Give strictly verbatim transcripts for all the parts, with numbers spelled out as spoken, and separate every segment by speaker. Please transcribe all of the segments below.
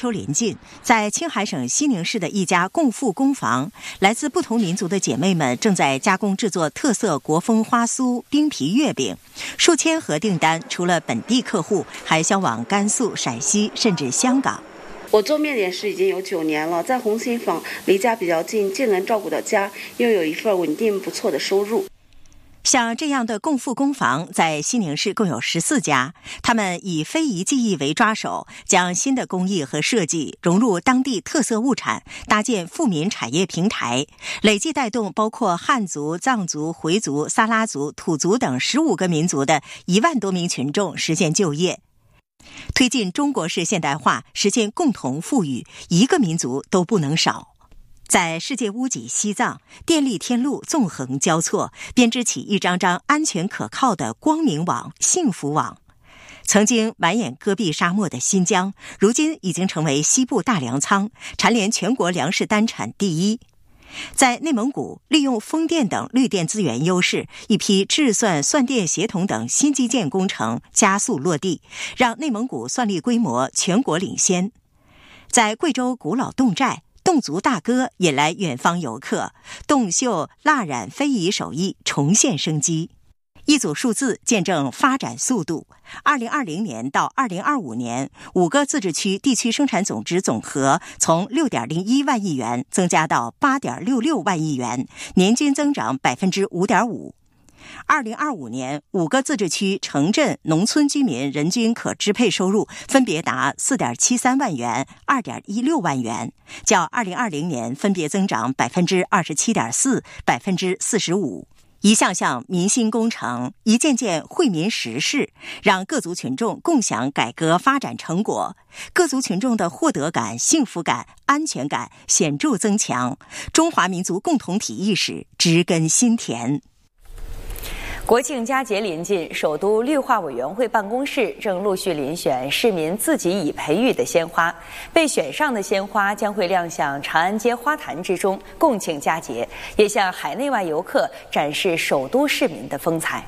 Speaker 1: 秋临近，在青海省西宁市的一家共富工坊，来自不同民族的姐妹们正在加工制作特色国风花酥、冰皮月饼。数千盒订单，除了本地客户，还销往甘肃、陕西，甚至香港。
Speaker 2: 我做面点师已经有九年了，在红星坊离家比较近，既能照顾到家，又有一份稳定不错的收入。
Speaker 1: 像这样的共富工坊在西宁市共有十四家，他们以非遗技艺为抓手，将新的工艺和设计融入当地特色物产，搭建富民产业平台，累计带动包括汉族、藏族、回族、撒拉族、土族等十五个民族的一万多名群众实现就业。推进中国式现代化，实现共同富裕，一个民族都不能少。在世界屋脊西藏，电力天路纵横交错，编织起一张张安全可靠的光明网、幸福网。曾经满眼戈壁沙漠的新疆，如今已经成为西部大粮仓，蝉联全国粮食单产第一。在内蒙古，利用风电等绿电资源优势，一批制算、算电协同等新基建工程加速落地，让内蒙古算力规模全国领先。在贵州古老侗寨，侗族大歌引来远方游客，侗绣、蜡染非遗手艺重现生机。一组数字见证发展速度。二零二零年到二零二五年，五个自治区地区生产总值总和从六点零一万亿元增加到八点六六万亿元，年均增长百分之五点五。二零二五年，五个自治区城镇农村居民人均可支配收入分别达四点七三万元、二点一六万元，较二零二零年分别增长百分之二十七点四、百分之四十五。一项项民心工程，一件件惠民实事，让各族群众共享改革发展成果，各族群众的获得感、幸福感、安全感显著增强，中华民族共同体意识植根心田。
Speaker 3: 国庆佳节临近，首都绿化委员会办公室正陆续遴选市民自己已培育的鲜花，被选上的鲜花将会亮相长安街花坛之中，共庆佳节，也向海内外游客展示首都市民的风采。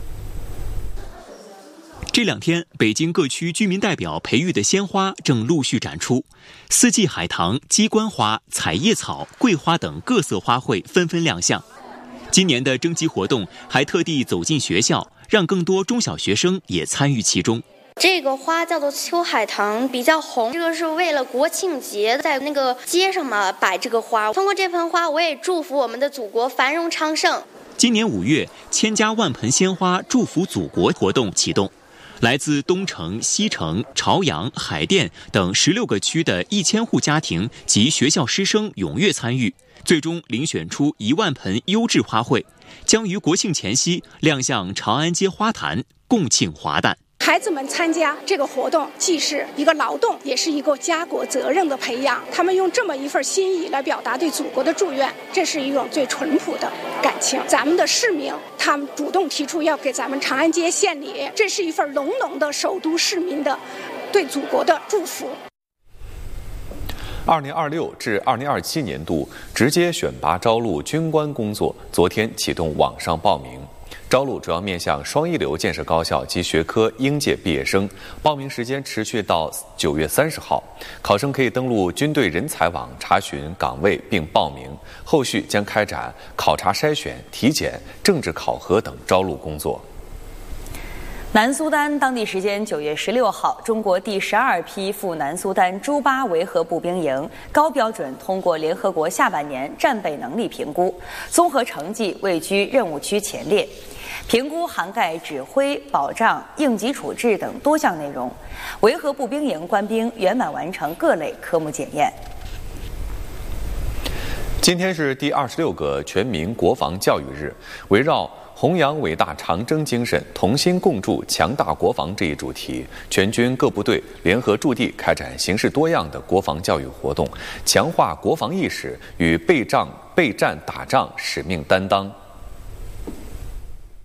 Speaker 4: 这两天，北京各区居民代表培育的鲜花正陆续展出，四季海棠、鸡冠花、彩叶草、桂花等各色花卉纷纷亮相。今年的征集活动还特地走进学校，让更多中小学生也参与其中。
Speaker 5: 这个花叫做秋海棠，比较红。这个是为了国庆节在那个街上嘛摆这个花。通过这盆花，我也祝福我们的祖国繁荣昌盛。
Speaker 4: 今年五月，千家万盆鲜花祝福祖国活动启动，来自东城、西城、朝阳、海淀等十六个区的一千户家庭及学校师生踊跃参与。最终遴选出一万盆优质花卉，将于国庆前夕亮相长安街花坛，共庆华诞。
Speaker 6: 孩子们参加这个活动，既是一个劳动，也是一个家国责任的培养。他们用这么一份心意来表达对祖国的祝愿，这是一种最淳朴的感情。咱们的市民，他们主动提出要给咱们长安街献礼，这是一份浓浓的首都市民的对祖国的祝福。
Speaker 7: 二零二六至二零二七年度直接选拔招录军官工作昨天启动网上报名，招录主要面向双一流建设高校及学科应届毕业生，报名时间持续到九月三十号。考生可以登录军队人才网查询岗位并报名，后续将开展考察筛选、体检、政治考核等招录工作。
Speaker 3: 南苏丹当地时间九月十六号，中国第十二批赴南苏丹朱巴维和步兵营高标准通过联合国下半年战备能力评估，综合成绩位居任务区前列。评估涵盖指挥、保障、应急处置等多项内容。维和步兵营官兵圆满完成各类科目检验。
Speaker 7: 今天是第二十六个全民国防教育日，围绕弘扬伟大长征精神，同心共筑强大国防这一主题，全军各部队联合驻地开展形式多样的国防教育活动，强化国防意识与备战备战打仗使命担当。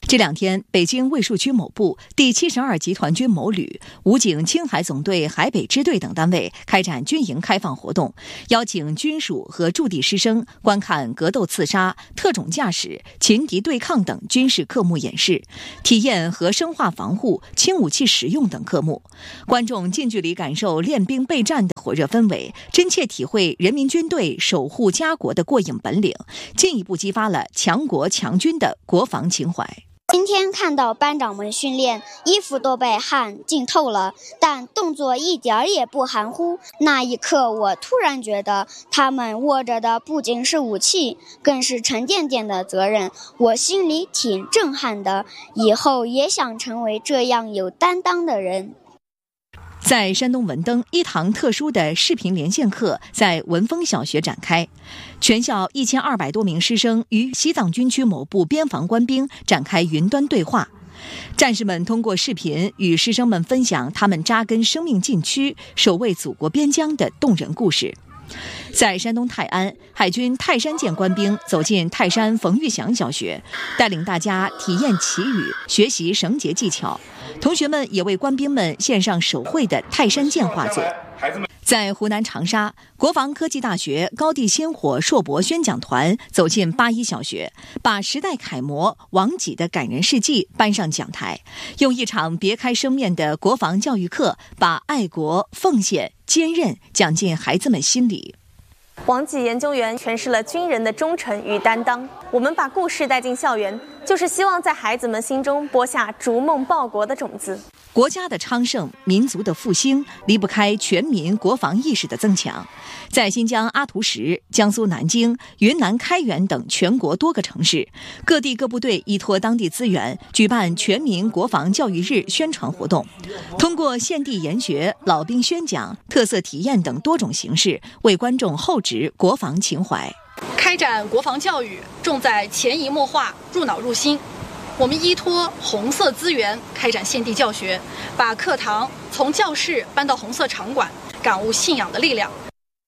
Speaker 8: 这两天，北京卫戍区某部、第七十二集团军某旅、武警青海总队海北支队等单位开展军营开放活动，邀请军属和驻地师生观看格斗刺杀、特种驾驶、擒敌对抗等军事科目演示，体验和生化防护、轻武器使用等科目。观众近距离感受练兵备战的火热氛围，真切体会人民军队守护家国的过硬本领，进一步激发了强国强军的国防情怀。
Speaker 9: 今天看到班长们训练，衣服都被汗浸透了，但动作一点儿也不含糊。那一刻，我突然觉得他们握着的不仅是武器，更是沉甸甸的责任。我心里挺震撼的，以后也想成为这样有担当的人。
Speaker 8: 在山东文登，一堂特殊的视频连线课在文峰小学展开，全校一千二百多名师生与西藏军区某部边防官兵展开云端对话。战士们通过视频与师生们分享他们扎根生命禁区、守卫祖国边疆的动人故事。在山东泰安，海军泰山舰官兵走进泰山冯玉祥小学，带领大家体验旗语，学习绳结技巧。同学们也为官兵们献上手绘的泰山舰画作。在湖南长沙，国防科技大学高地鲜火硕博宣讲团走进八一小学，把时代楷模王济的感人事迹搬上讲台，用一场别开生面的国防教育课，把爱国、奉献、坚韧讲进孩子们心里。
Speaker 10: 王济研究员诠释了军人的忠诚与担当。我们把故事带进校园，就是希望在孩子们心中播下逐梦报国的种子。
Speaker 8: 国家的昌盛，民族的复兴，离不开全民国防意识的增强。在新疆阿图什、江苏南京、云南开原等全国多个城市，各地各部队依托当地资源，举办全民国防教育日宣传活动，通过现地研学、老兵宣讲、特色体验等多种形式，为观众厚植国防情怀。
Speaker 11: 开展国防教育，重在潜移默化、入脑入心。我们依托红色资源开展现地教学，把课堂从教室搬到红色场馆，感悟信仰的力量。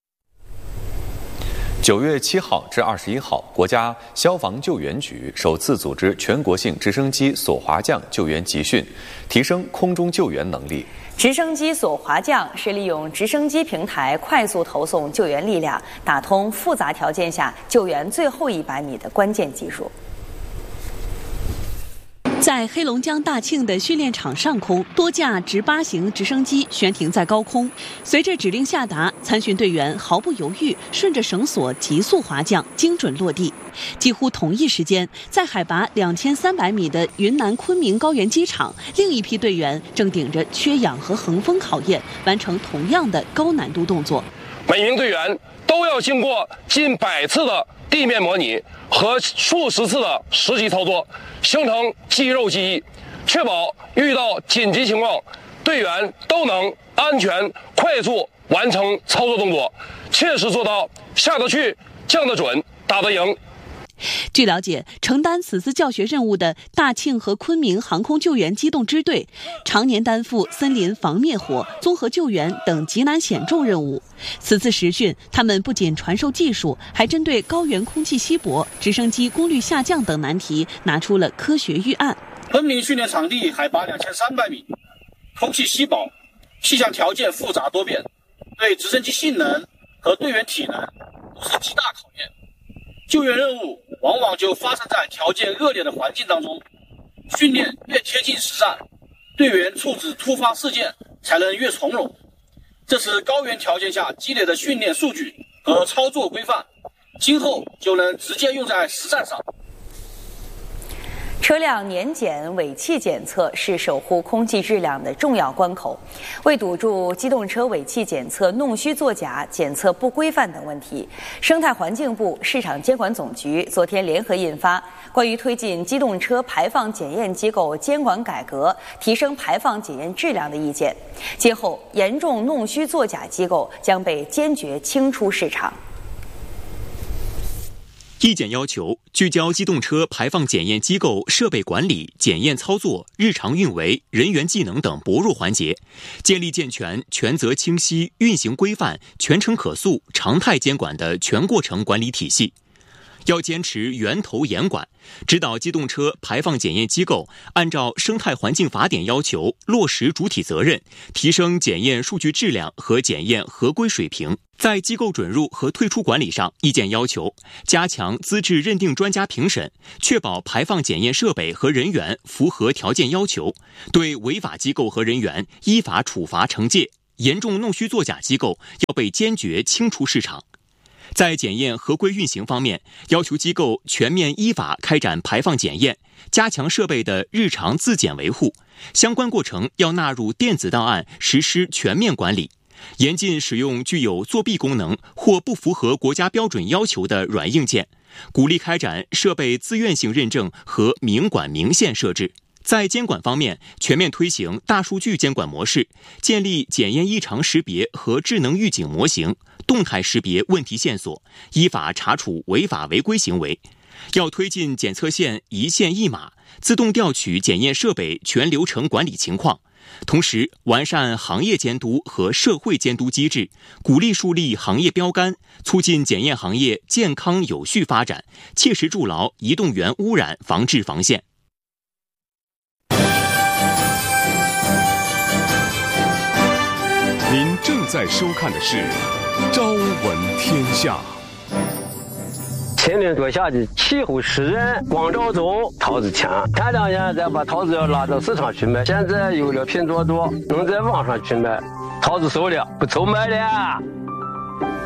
Speaker 7: 九月七号至二十一号，国家消防救援局首次组织全国性直升机索滑降救援集训，提升空中救援能力。
Speaker 3: 直升机索滑降是利用直升机平台快速投送救援力量，打通复杂条件下救援最后一百米的关键技术。
Speaker 12: 在黑龙江大庆的训练场上空，多架直八型直升机悬停在高空。随着指令下达，参训队员毫不犹豫，顺着绳索急速滑降，精准落地。几乎同一时间，在海拔两千三百米的云南昆明高原机场，另一批队员正顶着缺氧和横风考验，完成同样的高难度动作。
Speaker 13: 每名队员都要经过近百次的地面模拟和数十次的实际操作，形成肌肉记忆，确保遇到紧急情况，队员都能安全快速完成操作动作，切实做到下得去、降得准、打得赢。
Speaker 12: 据了解，承担此次教学任务的大庆和昆明航空救援机动支队，常年担负森林防灭火、综合救援等极难险重任务。此次实训，他们不仅传授技术，还针对高原空气稀薄、直升机功率下降等难题，拿出了科学预案。
Speaker 14: 昆明训练场地海拔两千三百米，空气稀薄，气象条件复杂多变，对直升机性能和队员体能都是极大考验。救援任务往往就发生在条件恶劣的环境当中，训练越贴近实战，队员处置突发事件才能越从容。这是高原条件下积累的训练数据和操作规范，今后就能直接用在实战上。
Speaker 3: 车辆年检、尾气检测是守护空气质量的重要关口。为堵住机动车尾气检测弄虚作假、检测不规范等问题，生态环境部、市场监管总局昨天联合印发《关于推进机动车排放检验机构监管改革、提升排放检验质量的意见》，今后严重弄虚作假机构将被坚决清出市场。
Speaker 4: 意见要求聚焦机动车排放检验机构设备管理、检验操作、日常运维、人员技能等薄弱环节，建立健全、权责清晰、运行规范、全程可溯、常态监管的全过程管理体系。 要坚持源头严管，指导机动车排放检验机构按照《生态环境法典》要求落实主体责任，提升检验数据质量和检验合规水平。在机构准入和退出管理上，意见要求加强资质认定专家评审，确保排放检验设备和人员符合条件要求，对违法机构和人员依法处罚惩戒，严重弄虚作假机构要被坚决清除市场。在检验合规运行方面，要求机构全面依法开展排放检验，加强设备的日常自检维护，相关过程要纳入电子档案实施全面管理，严禁使用具有作弊功能或不符合国家标准要求的软硬件，鼓励开展设备自愿性认证和明管明限设置。在监管方面，全面推行大数据监管模式，建立检验异常识别和智能预警模型，动态识别问题线索，依法查处违法违规行为。要推进检测线一线一码，自动调取检验设备全流程管理情况，同时完善行业监督和社会监督机制，鼓励树立行业标杆，促进检验行业健康有序发展，切实筑牢移动源污染防治防线。
Speaker 15: 您正在收看的是《朝闻天下》。
Speaker 16: 千年多下的气候湿润，光照中桃子强，前两年咱把桃子要拉到市场去卖，现在有了拼多多，能在网上去卖，桃子熟了不愁卖了。